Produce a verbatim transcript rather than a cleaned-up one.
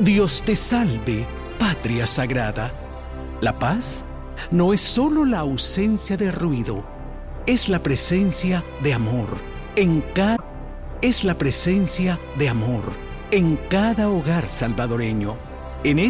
Dios te salve, patria sagrada. La paz no es solo la ausencia de ruido, es la presencia de amor en cada es la presencia de amor en cada hogar salvadoreño. En